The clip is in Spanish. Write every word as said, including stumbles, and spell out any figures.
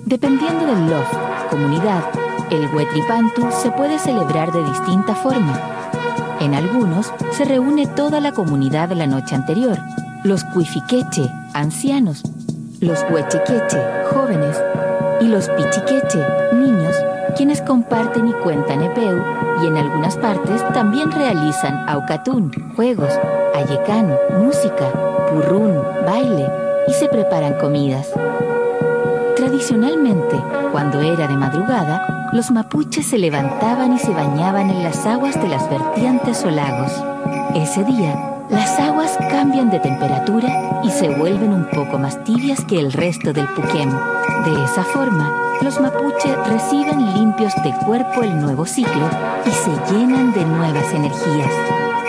Dependiendo del loft, comunidad, el Huetripantu se puede celebrar de distinta forma. En algunos se reúne toda la comunidad la noche anterior, los Cuifiqueche, ancianos, los Huechequeche, jóvenes, y los Pichiqueche, niños, quienes comparten y cuentan epeu, y en algunas partes también realizan aucatún, juegos, ayecán, música, purrún, baile, y se preparan comidas. Tradicionalmente, cuando era de madrugada, los mapuches se levantaban y se bañaban en las aguas de las vertientes o lagos. Ese día, las aguas cambian de temperatura y se vuelven un poco más tibias que el resto del Puquem. De esa forma, los mapuches reciben limpios de cuerpo el nuevo ciclo y se llenan de nuevas energías.